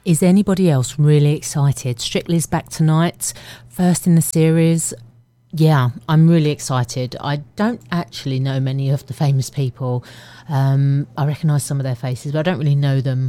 Is anybody else really excited? Strictly's back tonight, first in the series. Yeah, I'm really excited. I don't actually know many of the famous people. I recognise some of their faces, but I don't really know them